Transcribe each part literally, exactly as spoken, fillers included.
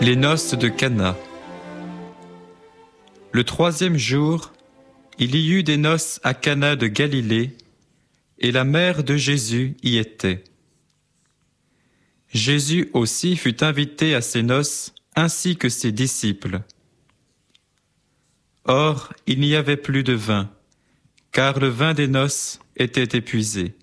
Les noces de Cana. Le troisième jour, il y eut des noces à Cana de Galilée, et la mère de Jésus y était. Jésus aussi fut invité à ces noces, ainsi que ses disciples. Or, il n'y avait plus de vin, car le vin des noces était épuisé.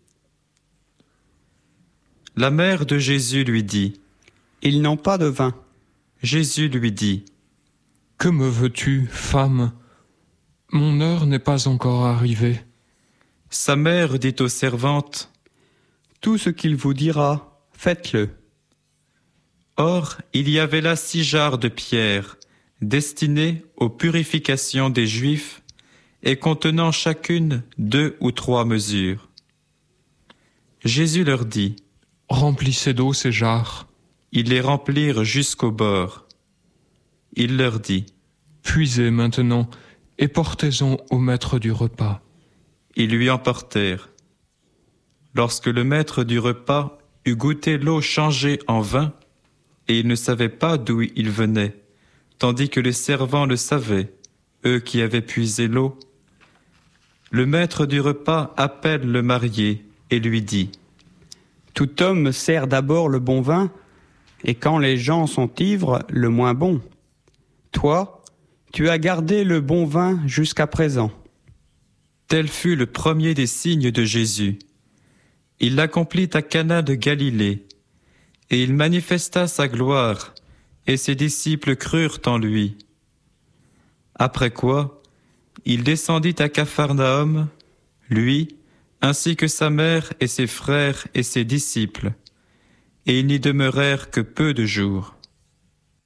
La mère de Jésus lui dit : « Ils n'ont pas de vin. » Jésus lui dit : « Que me veux-tu, femme ? Mon heure n'est pas encore arrivée. » Sa mère dit aux servantes : « Tout ce qu'il vous dira, faites-le. » Or, il y avait là six jarres de pierre, destinées aux purifications des Juifs, et contenant chacune deux ou trois mesures. Jésus leur dit : « Remplissez d'eau ces jarres. » Ils les remplirent jusqu'au bord. Il leur dit : « Puisez maintenant et portez-en au maître du repas. » Ils lui emportèrent. Lorsque le maître du repas eut goûté l'eau changée en vin, et il ne savait pas d'où il venait, tandis que les servants le savaient, eux qui avaient puisé l'eau, le maître du repas appelle le marié et lui dit : « Tout homme sert d'abord le bon vin, et quand les gens sont ivres, le moins bon. Toi, tu as gardé le bon vin jusqu'à présent. » Tel fut le premier des signes de Jésus. Il l'accomplit à Cana de Galilée, et il manifesta sa gloire, et ses disciples crurent en lui. Après quoi, il descendit à Capharnaüm, lui, ainsi que sa mère et ses frères et ses disciples, et ils n'y demeurèrent que peu de jours.